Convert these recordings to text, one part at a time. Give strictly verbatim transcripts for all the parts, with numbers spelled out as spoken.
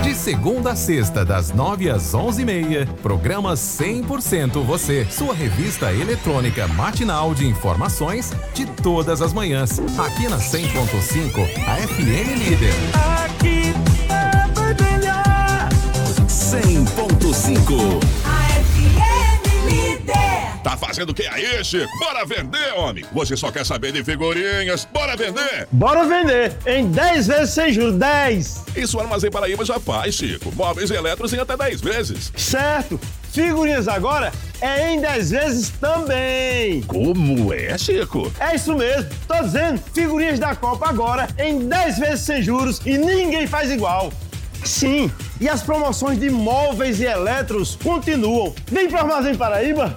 De segunda a sexta, das nove às onze e meia, programa cem por cento Você, sua revista eletrônica matinal de informações de todas as manhãs. Aqui na cem ponto cinco, a F M Líder. Aqui vai brilhar. cem ponto cinco. A F M Líder. Tá fazendo o que aí, Chico? Bora vender, homem! Você só quer saber de figurinhas. Bora vender! Bora vender! Em dez vezes sem juros, dez! Isso o Armazém Paraíba já faz, Chico. Móveis e eletros em até dez vezes. Certo! Figurinhas agora é em dez vezes também! Como é, Chico? É isso mesmo! Tô dizendo, figurinhas da Copa agora em dez vezes sem juros e ninguém faz igual! Sim, e as promoções de móveis e eletros continuam. Vem pro Armazém Paraíba!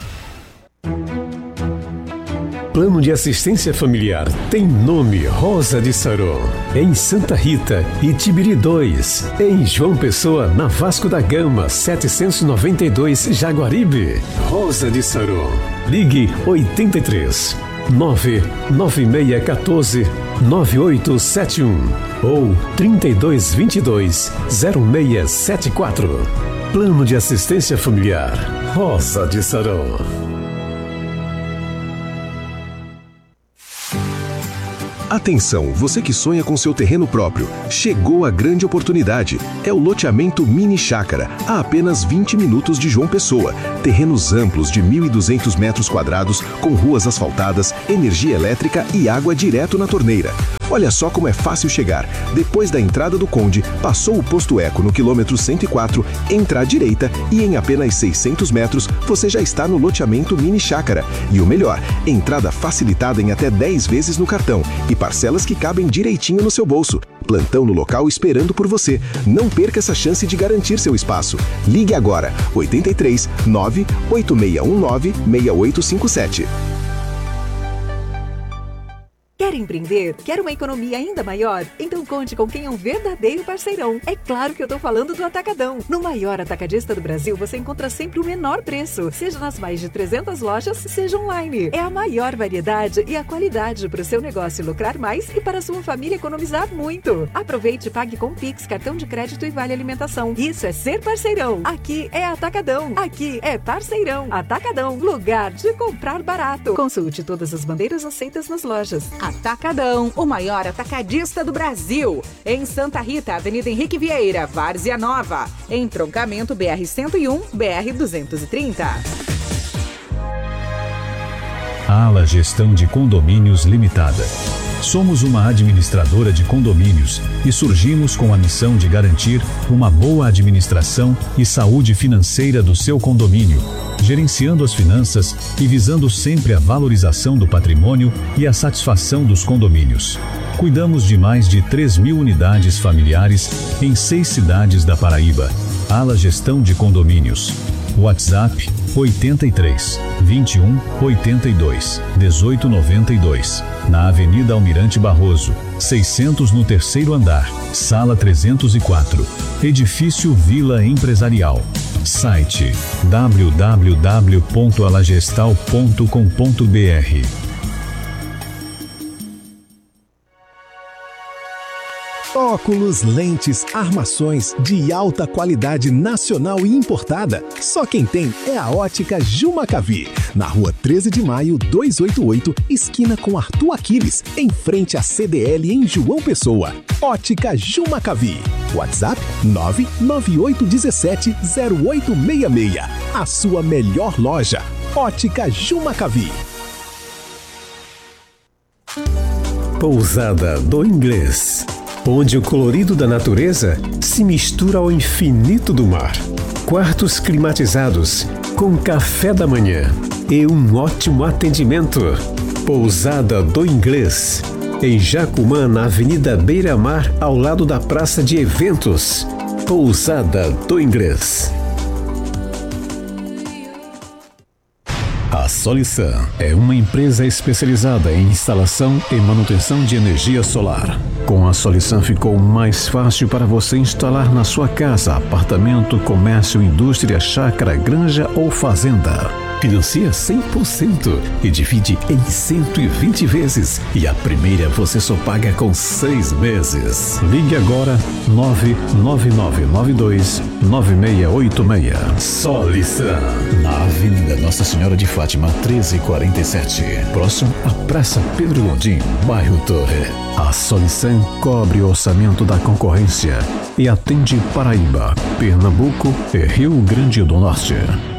Plano de assistência familiar tem nome Rosa de Saron. Em Santa Rita e Tibiri dois. Em João Pessoa, na Vasco da Gama, setecentos e noventa e dois, Jaguaribe. Rosa de Saron. Ligue oitenta e três, nove nove seis um quatro, nove oito sete um ou trinta e dois vinte e dois, zero seis sete quatro. Plano de assistência familiar Rosa de Saron. Atenção, você que sonha com seu terreno próprio. Chegou a grande oportunidade. É o loteamento Mini Chácara, a apenas vinte minutos de João Pessoa. Terrenos amplos de mil e duzentos metros quadrados, com ruas asfaltadas, energia elétrica e água direto na torneira. Olha só como é fácil chegar. Depois da entrada do Conde, passou o posto Eco no quilômetro cento e quatro, entra à direita e em apenas seiscentos metros você já está no loteamento Mini Chácara. E o melhor, entrada facilitada em até dez vezes no cartão e parcelas que cabem direitinho no seu bolso. Plantão no local esperando por você. Não perca essa chance de garantir seu espaço. Ligue agora, oitenta e três, nove oito seis um nove, seis oito cinco sete. Quer empreender? Quer uma economia ainda maior? Então conte com quem é um verdadeiro parceirão. É claro que eu tô falando do Atacadão. No maior atacadista do Brasil, você encontra sempre o menor preço, seja nas mais de trezentas lojas, seja online. É a maior variedade e a qualidade para o seu negócio lucrar mais e para a sua família economizar muito. Aproveite e pague com Pix, cartão de crédito e vale alimentação. Isso é ser parceirão. Aqui é Atacadão. Aqui é parceirão. Atacadão, lugar de comprar barato. Consulte todas as bandeiras aceitas nas lojas. Atacadão, o maior atacadista do Brasil. Em Santa Rita, Avenida Henrique Vieira, Várzea Nova. Entroncamento B R cento e um, B R duzentos e trinta. Ala Gestão de Condomínios Limitada. Somos uma administradora de condomínios e surgimos com a missão de garantir uma boa administração e saúde financeira do seu condomínio, gerenciando as finanças e visando sempre a valorização do patrimônio e a satisfação dos condomínios. Cuidamos de mais de três mil unidades familiares em seis cidades da Paraíba. Ala Gestão de Condomínios. WhatsApp oitenta e três, vinte e um, oitenta e dois, dezoito noventa e dois. Na Avenida Almirante Barroso, seiscentos no terceiro andar, sala trezentos e quatro. Edifício Vila Empresarial. Site w w w ponto alagestal ponto com ponto b r. Óculos, lentes, armações de alta qualidade nacional e importada. Só quem tem é a Ótica Jumacavi. Na rua treze de maio, duzentos e oitenta e oito, esquina com Arthur Aquiles, em frente à C D L em João Pessoa. Ótica Jumacavi. WhatsApp nove nove oito um sete, zero oito seis seis. A sua melhor loja. Ótica Jumacavi. Pousada do Inglês, onde o colorido da natureza se mistura ao infinito do mar. Quartos climatizados, com café da manhã e um ótimo atendimento. Pousada do Inglês, em Jacumã, na Avenida Beira Mar, ao lado da Praça de Eventos. Pousada do Inglês. A Solisan é uma empresa especializada em instalação e manutenção de energia solar. Com a Solisan ficou mais fácil para você instalar na sua casa, apartamento, comércio, indústria, chácara, granja ou fazenda. Financia cem por cento e divide em cento e vinte vezes. E a primeira você só paga com seis meses. Ligue agora nove nove nove nove dois nove seis oito seis. Solução. Na Avenida Nossa Senhora de Fátima, treze quarenta e sete. Próximo à Praça Pedro Gondim, bairro Torre. A Solução cobre o orçamento da concorrência e atende Paraíba, Pernambuco e Rio Grande do Norte.